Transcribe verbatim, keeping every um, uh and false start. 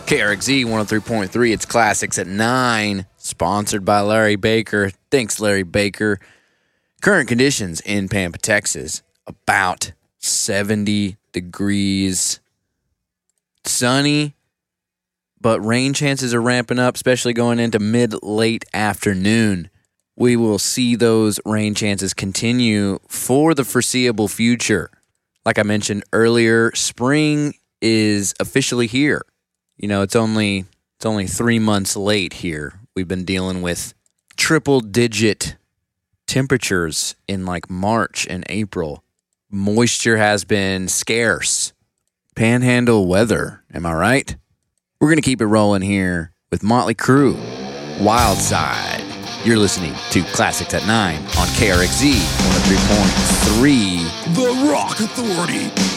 K R X Z one oh three point three, it's Classics at nine, sponsored by Larry Baker. Thanks, Larry Baker. Current conditions in Pampa, Texas, about seventy degrees. Sunny, but rain chances are ramping up, especially going into mid-late afternoon. We will see those rain chances continue for the foreseeable future. Like I mentioned earlier, spring is officially here. You know, it's only it's only three months late here. We've been dealing with triple-digit temperatures in like March and April. Moisture has been scarce. Panhandle weather, am I right? We're going to keep it rolling here with Motley Crue, Wild Side. You're listening to Classics at nine on K R X Z one oh three point three. The Rock Authority.